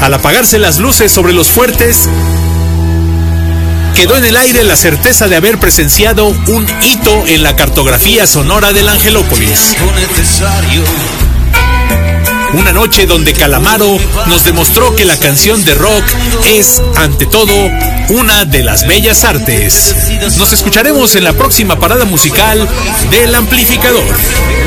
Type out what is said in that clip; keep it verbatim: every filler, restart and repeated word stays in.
Al apagarse las luces sobre los fuertes, quedó en el aire la certeza de haber presenciado un hito en la cartografía sonora del Angelópolis. Una noche donde Calamaro nos demostró que la canción de rock es, ante todo, una de las bellas artes. Nos escucharemos en la próxima parada musical del Amplificador.